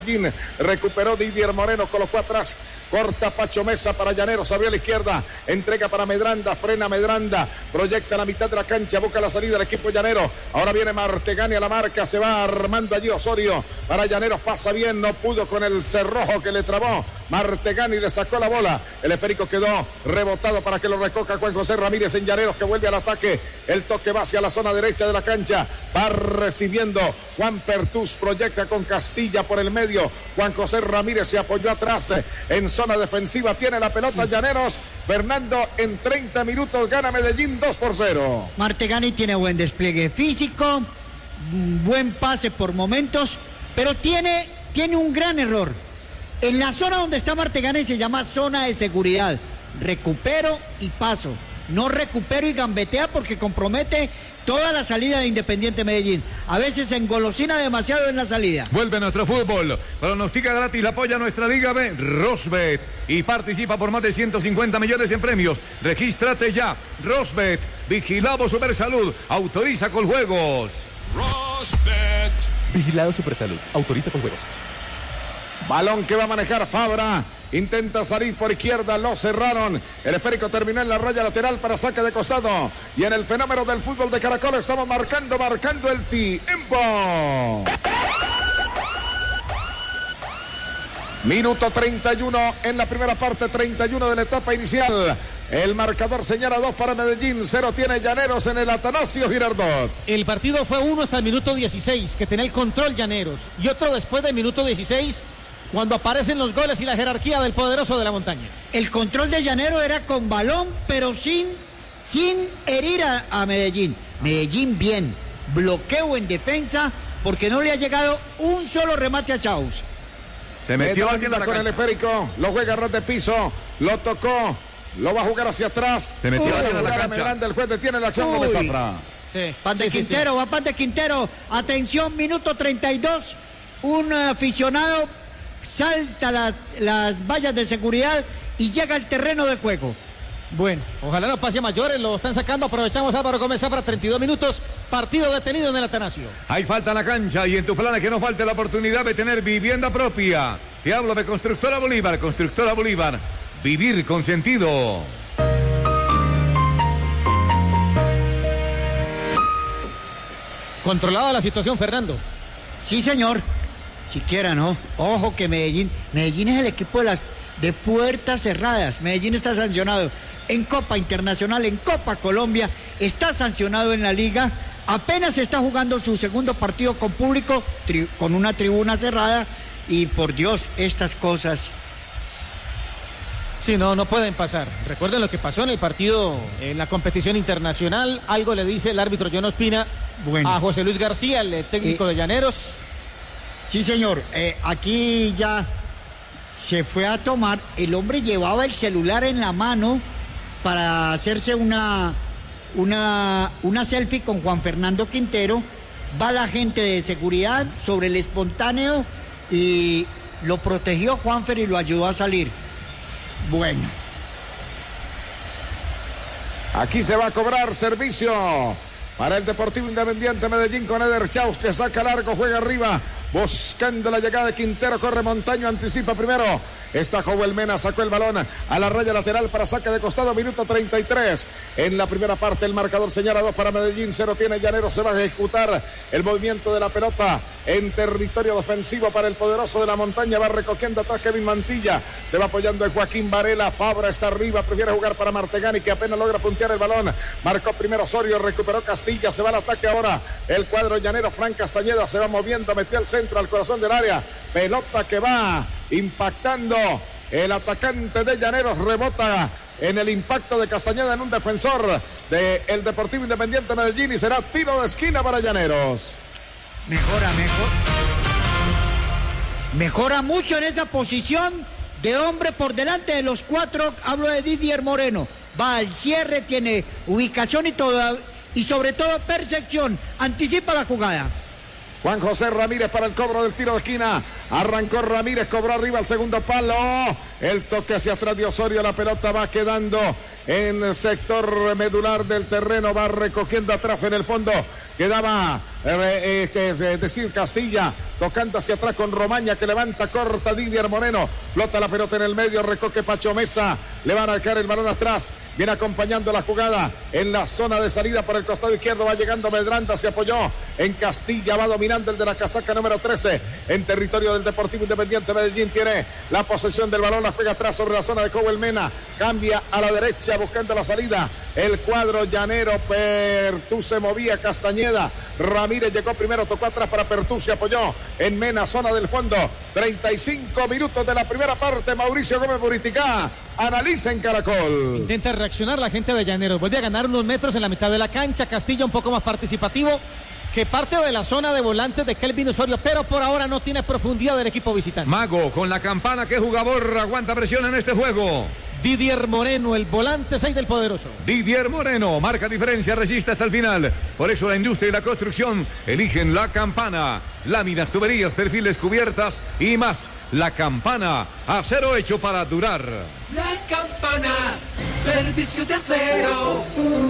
Recuperó Didier Moreno, colocó atrás, corta Pacho Mesa para Llaneros, abrió a la izquierda, entrega para Medranda, frena Medranda, proyecta la mitad de la cancha, busca la salida del equipo llanero. Ahora viene Martegani a la marca, se va armando allí Osorio para Llaneros, pasa bien, no pudo con el cerrojo que le trabó. Martegani le sacó la bola, el esférico quedó rebotado para que lo recoja Juan José Ramírez en Llaneros, que vuelve al ataque. El toque va hacia la zona derecha de la cancha, va recibiendo Juan Pertús, proyecta con Castilla por el medio. Juan José Ramírez se apoyó atrás en zona defensiva, tiene la pelota Llaneros. Fernando, en 30 minutos gana Medellín 2-0. Martegani tiene buen despliegue físico, buen pase por momentos, pero tiene un gran error. En la zona donde está Martegani se llama zona de seguridad. Recupero y paso. No recupero y gambetea porque compromete toda la salida de Independiente Medellín. A veces se engolosina demasiado en la salida. Vuelve nuestro fútbol. Pronostica gratis, la apoya nuestra Liga B, Rosbet. Y participa por más de 150 millones en premios. Regístrate ya. Rosbet. Vigilado Supersalud. Autoriza con juegos. Rosbet. Vigilado Supersalud. Autoriza con juegos. Balón que va a manejar Fabra. Intenta salir por izquierda, lo cerraron. El esférico terminó en la raya lateral para saque de costado. Y en el fenómeno del fútbol de Caracol estamos marcando el tiempo. Minuto 31 en la primera parte, 31 de la etapa inicial. El marcador señala 2 para Medellín, 0 tiene Llaneros en el Atanasio Girardot. El partido fue 1 hasta el minuto 16, que tenía el control Llaneros. Y otro después del minuto 16, cuando aparecen los goles y la jerarquía del poderoso de la montaña. El control de Llanero era con balón, pero sin herir a Medellín. Medellín bien, bloqueo en defensa, porque no le ha llegado un solo remate a Chaus. Se metió alguien con el esférico, lo juega a ras de piso, lo tocó, lo va a jugar hacia atrás. Se metió alguien a la cancha. Medranda, el juez detiene la acción, no me zafra. Sí, Pan de Quintero, va Pan de Quintero. Atención, minuto 32. Un aficionado salta las vallas de seguridad y llega al terreno de juego. Bueno, ojalá no pase a mayores, lo están sacando. Aprovechamos Álvaro Gómez Zafra, 32 minutos, partido detenido en el Atanasio. Hay falta en la cancha y en tu plan es que no falte la oportunidad de tener vivienda propia. Te hablo de Constructora Bolívar, vivir con sentido. Controlada la situación, Fernando. Sí, señor. Siquiera no. Ojo que Medellín es el equipo de puertas cerradas. Medellín está sancionado en Copa Internacional, en Copa Colombia, está sancionado en la Liga. Apenas está jugando su segundo partido con público, con una tribuna cerrada. Y por Dios, estas cosas. Sí, no pueden pasar. Recuerden lo que pasó en el partido, en la competición internacional. Algo le dice el árbitro John Ospina a José Luis García, el técnico de Llaneros. Sí, señor. Aquí ya se fue a tomar. El hombre llevaba el celular en la mano para hacerse una selfie con Juan Fernando Quintero. Va la gente de seguridad sobre el espontáneo y lo protegió Juanfer y lo ayudó a salir. Bueno. Aquí se va a cobrar servicio para el Deportivo Independiente Medellín con Eder Chaus, que saca largo, juega arriba, buscando la llegada de Quintero, corre Montaño, anticipa primero, está Joel Mena, sacó el balón a la raya lateral para saque de costado, minuto 33, en la primera parte el marcador señala 2 para Medellín, 0 tiene Llaneros, se va a ejecutar el movimiento de la pelota en territorio defensivo para el poderoso de la montaña, va recogiendo atrás Kevin Mantilla, se va apoyando en Joaquín Varela, Fabra está arriba, prefiere jugar para Martegani, que apenas logra puntear el balón, marcó primero Osorio, recuperó Castilla, se va al ataque ahora, el cuadro llanero, Fran Castañeda se va moviendo, metió el centro al corazón del área, pelota que va impactando el atacante de Llaneros, rebota en el impacto de Castañeda en un defensor del Deportivo Independiente Medellín y será tiro de esquina para Llaneros. Mejora mucho en esa posición de hombre por delante de los 4, hablo de Didier Moreno, va al cierre, tiene ubicación y sobre todo percepción, anticipa la jugada. Juan José Ramírez para el cobro del tiro de esquina. Arrancó Ramírez, cobró arriba al segundo palo. El toque hacia atrás de Osorio. La pelota va quedando en el sector medular del terreno. Va recogiendo atrás en el fondo. Quedaba, es decir, Castilla tocando hacia atrás con Romaña, que levanta, corta Didier Moreno. Flota la pelota en el medio. Recoge Pacho Mesa. Le van a dejar el balón atrás. Viene acompañando la jugada en la zona de salida por el costado izquierdo. Va llegando Medranda. Se apoyó en Castilla. Va dominando el de la casaca número 13 en territorio del Deportivo Independiente Medellín. Tiene la posesión del balón. La juega atrás sobre la zona de Cowell Mena. Cambia a la derecha buscando la salida. El cuadro llanero. Pertú se movía. Castañeda. Ramírez llegó primero. Tocó atrás para Pertú. Se apoyó en Mena. Zona del fondo. 35 minutos de la primera parte. Mauricio Gómez Buriticá. Analiza en Caracol. Intenta reaccionar la gente de Llaneros. Vuelve a ganar unos metros en la mitad de la cancha. Castilla un poco más participativo que parte de la zona de volantes de Kelvin Osorio, pero por ahora no tiene profundidad del equipo visitante. Mago con la campana. ¿Qué jugador aguanta presión en este juego? Didier Moreno, el volante 6 del poderoso. Didier Moreno marca diferencia, resiste hasta el final. Por eso la industria y la construcción eligen la campana. Láminas, tuberías, perfiles, cubiertas y más. La campana, acero hecho para durar. La campana, servicio de acero.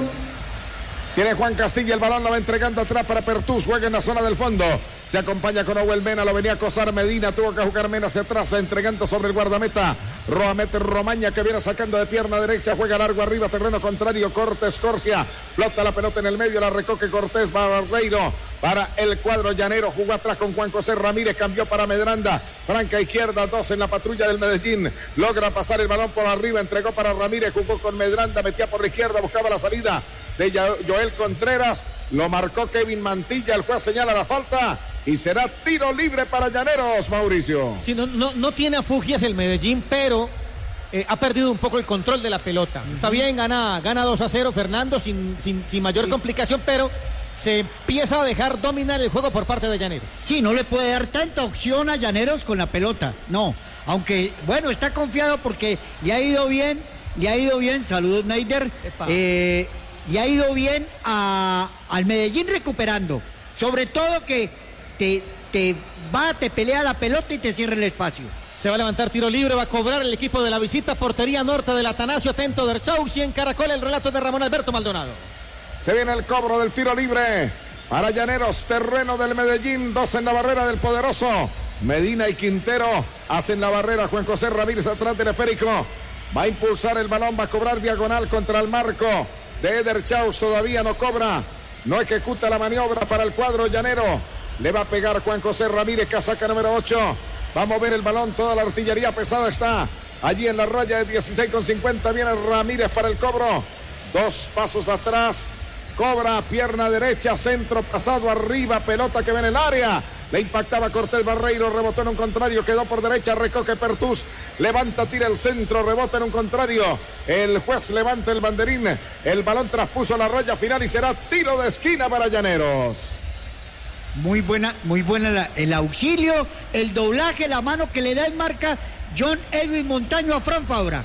Tiene Juan Castilla el balón, lo va entregando atrás para Pertús. Juega en la zona del fondo. Se acompaña con Owell Mena, lo venía a acosar Medina. Tuvo que jugar Mena hacia atrás, entregando sobre el guardameta. Romaña que viene sacando de pierna derecha. Juega largo arriba, terreno contrario. Cortés Corsia. Flota la pelota en el medio. La recoge Cortés Barreiro para el cuadro llanero. Jugó atrás con Juan José Ramírez. Cambió para Medranda. Franca izquierda, 2 en la patrulla del Medellín. Logra pasar el balón por arriba. Entregó para Ramírez. Jugó con Medranda. Metía por la izquierda. Buscaba la salida de Joel Contreras. Lo marcó Kevin Mantilla. El juez señala la falta y será tiro libre para Llaneros, Mauricio. Sí, no tiene afugias el Medellín, pero ha perdido un poco el control de la pelota. Está bien, gana 2-0 Fernando sin mayor complicación, pero se empieza a dejar dominar el juego por parte de Llaneros. Sí, no le puede dar tanta opción a Llaneros con la pelota, no. Aunque, bueno, está confiado porque le ha ido bien, saludos Neider, le ha ido bien al Medellín recuperando. Sobre todo que te pelea la pelota y te cierra el espacio. Se va a levantar tiro libre, va a cobrar el equipo de la visita, portería norte del Atanasio, atento de Erchaux, y en Caracol el relato de Ramón Alberto Maldonado. Se viene el cobro del tiro libre para Llaneros, terreno del Medellín, 2 en la barrera del poderoso. Medina y Quintero hacen la barrera. Juan José Ramírez atrás del esférico. Va a impulsar el balón, va a cobrar diagonal contra el marco de Eder Chaus. Todavía no cobra, no ejecuta la maniobra para el cuadro llanero. Le va a pegar Juan José Ramírez, casaca número 8. Va a mover el balón, toda la artillería pesada está allí en la raya de 16,50. Viene Ramírez para el cobro. 2 pasos atrás. Cobra, pierna derecha, centro pasado arriba, pelota que ve en el área. Le impactaba Cortés Barreiro, rebotó en un contrario, quedó por derecha, recoge Pertús, levanta, tira el centro, rebota en un contrario. El juez levanta el banderín, el balón traspuso la raya final y será tiro de esquina para Llaneros. Muy buena el auxilio, el doblaje, la mano que le da en marca John Edwin Montaño a Fran Fabra.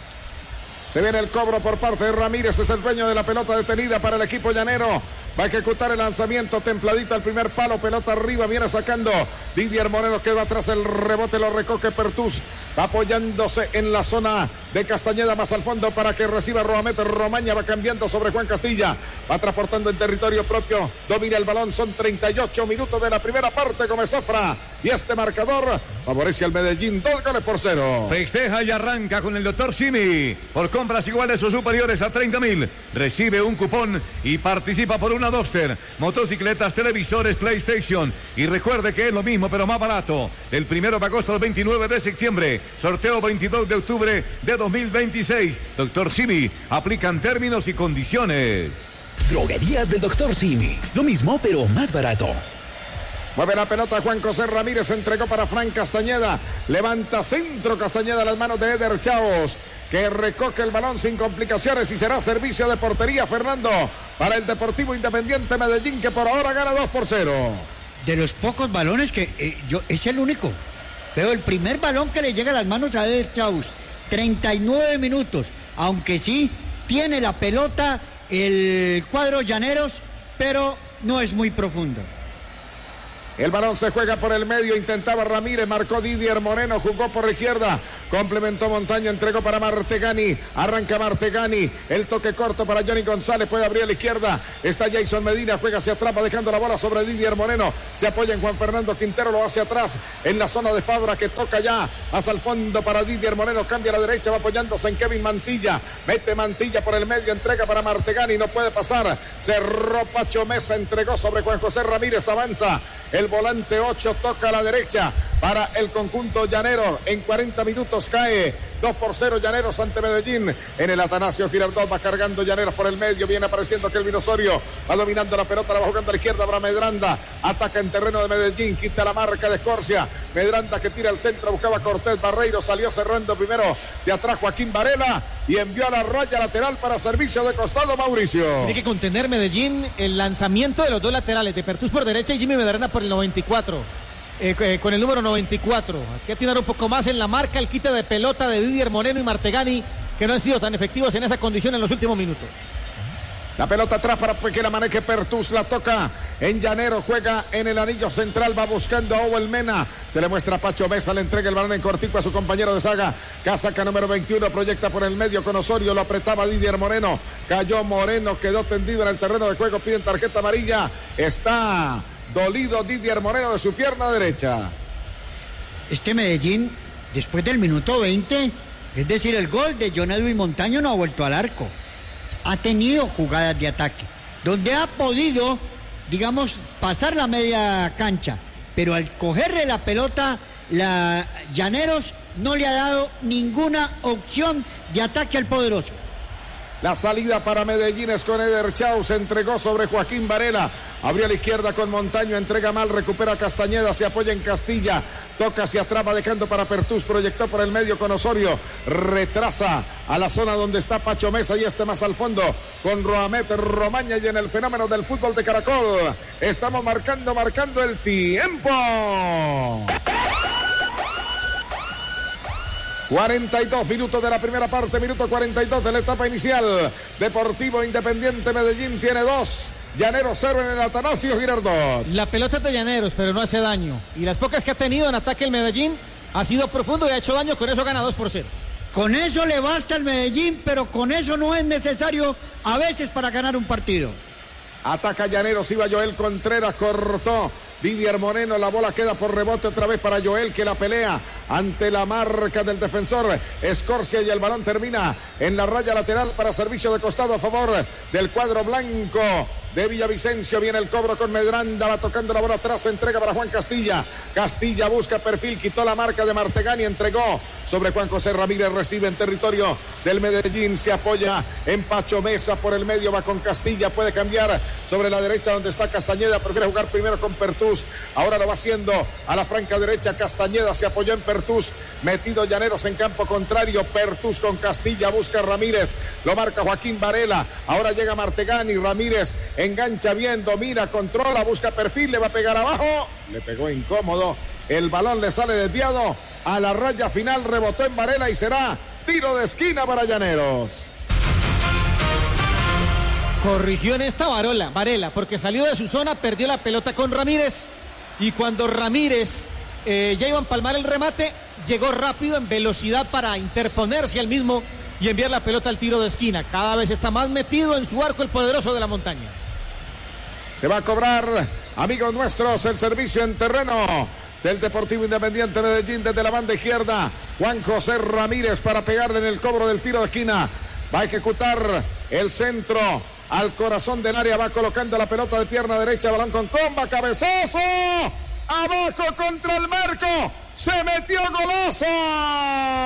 Se viene el cobro por parte de Ramírez, es el dueño de la pelota detenida para el equipo llanero. Va a ejecutar el lanzamiento templadito al primer palo, pelota arriba, viene sacando Didier Moreno, queda atrás el rebote, lo recoge Pertús, apoyándose en la zona de Castañeda más al fondo para que reciba Romaña, va cambiando sobre Juan Castilla, va transportando en territorio propio, domina el balón, son 38 minutos de la primera parte, Gómez Zafra, y este marcador favorece al Medellín, 2-0. Festeja y arranca con el doctor Simi, por compras iguales o superiores a 30,000, recibe un cupón y participa por una Duster, motocicletas, televisores, PlayStation, y recuerde que es lo mismo pero más barato. El 1 de agosto al 29 de septiembre, sorteo 22 de octubre de 2026. Doctor Simi, aplican términos y condiciones. Droguerías del Doctor Simi, lo mismo pero más barato. Mueve la pelota Juan José Ramírez, entregó para Fran Castañeda, levanta centro Castañeda a las manos de Eder Chaos, que recoge el balón sin complicaciones y será servicio de portería, Fernando, para el Deportivo Independiente Medellín, que por ahora gana 2-0. De los pocos balones que es el único, pero el primer balón que le llega a las manos a Eder Chaus, 39 minutos, aunque sí tiene la pelota el cuadro Llaneros, pero no es muy profundo. El balón se juega por el medio, intentaba Ramírez, marcó Didier Moreno, jugó por la izquierda, complementó Montaño, entregó para Martegani, arranca Martegani, el toque corto para Johnny González, puede abrir a la izquierda, está Jason Medina, juega hacia atrás, dejando la bola sobre Didier Moreno, se apoya en Juan Fernando Quintero, lo hace atrás, en la zona de Fabra, que toca ya, hacia el fondo para Didier Moreno, cambia a la derecha, va apoyándose en Kevin Mantilla, mete Mantilla por el medio, entrega para Martegani, no puede pasar, cerró Pacho Mesa, entregó sobre Juan José Ramírez, avanza el volante 8, toca a la derecha para el conjunto llanero. En 40 minutos cae 2-0 Llaneros ante Medellín. En el Atanasio Girardot va cargando Llaneros por el medio, viene apareciendo Kelvin Osorio, va dominando la pelota, la va jugando a la izquierda para Medranda, ataca en terreno de Medellín, quita la marca de Escorcia, Medranda que tira al centro, buscaba Cortés Barreiro, salió cerrando primero de atrás Joaquín Varela y envió a la raya lateral para servicio de costado Mauricio. Tiene que contener Medellín el lanzamiento de los dos laterales, de Pertús por derecha y Jimmy Medranda por el 94. Con el número 94. Hay que atinar un poco más en la marca, el quite de pelota de Didier Moreno y Martegani, que no han sido tan efectivos en esa condición en los últimos minutos. La pelota atrás para que la maneje Pertús, la toca en Llanero, juega en el anillo central, va buscando a Owel Mena, se le muestra a Pacho Mesa, le entrega el balón en cortico a su compañero de saga, casaca número 21, proyecta por el medio con Osorio, lo apretaba Didier Moreno, cayó Moreno, quedó tendido en el terreno de juego, piden tarjeta amarilla, está dolido Didier Moreno de su pierna derecha. Este Medellín, después del minuto 20, es decir, el gol de John Edwin Montaño, no ha vuelto al arco. Ha tenido jugadas de ataque, donde ha podido, digamos, pasar la media cancha, pero al cogerle la pelota, Llaneros no le ha dado ninguna opción de ataque al poderoso. La salida para Medellín es con Eder Chau, se entregó sobre Joaquín Varela, abrió a la izquierda con Montaño, entrega mal, recupera Castañeda, se apoya en Castilla, toca hacia atrás, va dejando para Pertús, proyectó por el medio con Osorio, retrasa a la zona donde está Pacho Mesa y más al fondo con Roamet Romaña y en el fenómeno del fútbol de Caracol. Estamos marcando el tiempo. 42 minutos de la primera parte, minuto 42 de la etapa inicial. Deportivo Independiente Medellín tiene 2, Llaneros 0 en el Atanasio Girardot. La pelota es de Llaneros, pero no hace daño. Y las pocas que ha tenido en ataque el Medellín ha sido profundo y ha hecho daño, con eso gana 2-0. Con eso le basta al Medellín, pero con eso no es necesario a veces para ganar un partido. Ataca Llaneros, iba Joel Contreras, cortó Didier Moreno, la bola queda por rebote otra vez para Joel, que la pelea ante la marca del defensor Escorcia y el balón termina en la raya lateral para servicio de costado a favor del cuadro blanco de Villavicencio. Viene el cobro con Medranda, va tocando la bola atrás, entrega para Juan Castilla. Castilla busca perfil, quitó la marca de Martegani, entregó sobre Juan José Ramírez, recibe en territorio del Medellín, se apoya en Pacho Mesa por el medio, va con Castilla, puede cambiar sobre la derecha donde está Castañeda, prefiere jugar primero con Pertús, ahora lo va haciendo a la franca derecha. Castañeda se apoyó en Pertús, metido Llaneros en campo contrario, Pertús con Castilla, busca Ramírez, lo marca Joaquín Varela, ahora llega Martegani, Ramírez engancha bien, domina, controla, busca perfil, le va a pegar abajo, le pegó incómodo, el balón le sale desviado a la raya final, rebotó en Varela y será tiro de esquina para Llaneros. Corrigió en esta Varela, porque salió de su zona, perdió la pelota con Ramírez y cuando Ramírez ya iba a empalmar el remate, llegó rápido en velocidad para interponerse al mismo y enviar la pelota al tiro de esquina. Cada vez está más metido en su arco el poderoso de la montaña. Se va a cobrar, amigos nuestros, el servicio en terreno del Deportivo Independiente Medellín desde la banda izquierda. Juan José Ramírez para pegarle en el cobro del tiro de esquina. Va a ejecutar el centro al corazón del área, va colocando la pelota de pierna derecha, balón con comba, cabezazo, abajo contra el marco, se metió, golazo.